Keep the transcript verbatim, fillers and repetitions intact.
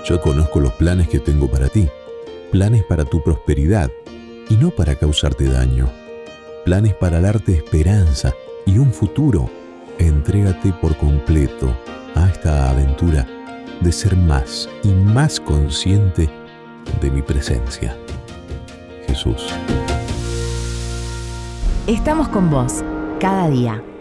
Yo conozco los planes que tengo para ti, planes para tu prosperidad y no para causarte daño, planes para darte esperanza y un futuro. Entrégate por completo a esta aventura de ser más y más consciente de mi presencia. Jesús. Estamos con vos, cada día.